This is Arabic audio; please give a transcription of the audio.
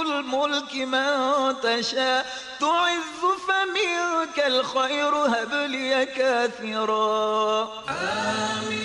الملك من تشاء تعز فمنك الخير هب لي كاثرا. آمين.